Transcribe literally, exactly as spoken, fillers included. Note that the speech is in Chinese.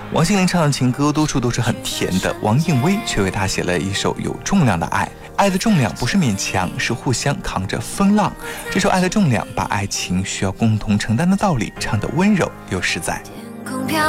王心凌唱的情歌多数都是很甜的，王燕威却为她写了一首有重量的爱。爱的重量不是勉强，是互相扛着风浪。这首《爱的重量》把爱情需要共同承担的道理唱得温柔又实在。